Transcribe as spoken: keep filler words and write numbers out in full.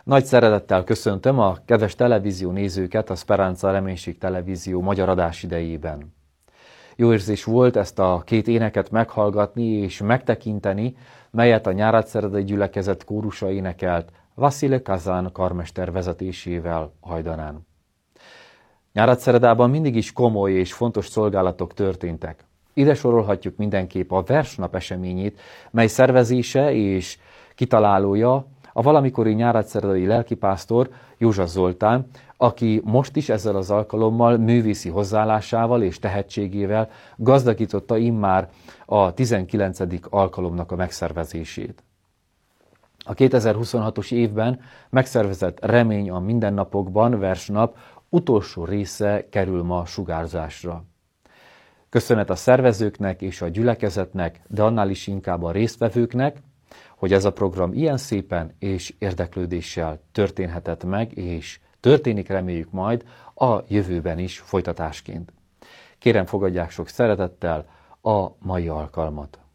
Nagy szeretettel köszöntöm a kedves televízió nézőket a Speranza Reménység Televízió magyar adás idejében. Jó érzés volt ezt a két éneket meghallgatni és megtekinteni, melyet a Nyáradszeredai gyülekezet kórusa énekelt Vasile Kazan karmester vezetésével Hajdanán. Nyáradszeredában mindig is komoly és fontos szolgálatok történtek. Ide sorolhatjuk mindenképp a versnap eseményét, mely szervezése és kitalálója a valamikori nyáradszeredai lelkipásztor Józsa Zoltán, aki most is ezzel az alkalommal művészi hozzáállásával és tehetségével gazdagította immár a tizenkilencedik alkalomnak a megszervezését. A kétezer-huszonhatos évben megszervezett Remény a mindennapokban versnap utolsó része kerül ma sugárzásra. Köszönet a szervezőknek és a gyülekezetnek, de annál is inkább a résztvevőknek, hogy ez a program ilyen szépen és érdeklődéssel történhetett meg, és történik, reméljük majd a jövőben is folytatásként. Kérem, fogadják sok szeretettel a mai alkalmat.